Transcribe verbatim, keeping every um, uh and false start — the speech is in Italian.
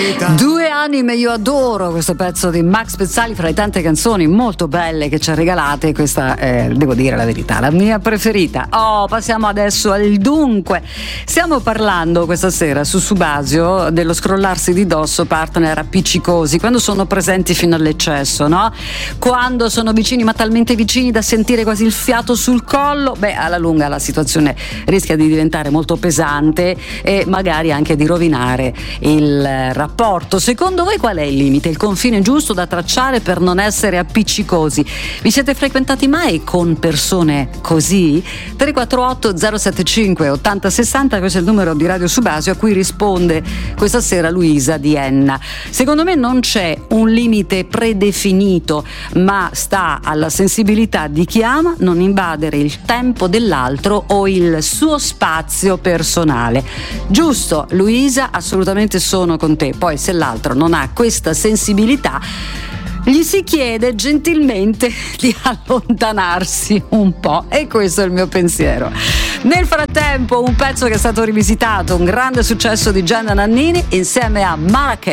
Due anime, io adoro questo pezzo di Max Pezzali, fra le tante canzoni molto belle che ci ha regalate. Questa è, devo dire la verità, la mia preferita. Oh, passiamo adesso al dunque. Stiamo parlando questa sera su Subasio dello scrollarsi di dosso partner appiccicosi, quando sono presenti fino all'eccesso, no? Quando sono vicini, ma talmente vicini da sentire quasi il fiato sul collo, beh, alla lunga la situazione rischia di diventare molto pesante e magari anche di rovinare il rapporto. Secondo voi qual è il limite, il confine giusto da tracciare per non essere appiccicosi? Vi siete frequentati mai con persone così? tre quattro otto zero sette cinque otto zero sei zero, questo è il numero di Radio Subasio a cui risponde questa sera Luisa di Enna. Secondo me non c'è un limite predefinito, ma sta alla sensibilità di chi ama non invadere il tempo dell'altro o il suo spazio personale. Giusto, Luisa, assolutamente sono con te. Poi se l'altro non ha questa sensibilità, gli si chiede gentilmente di allontanarsi un po', e questo è il mio pensiero. Nel frattempo un pezzo che è stato rivisitato, un grande successo di Gianna Nannini insieme a Marrakech.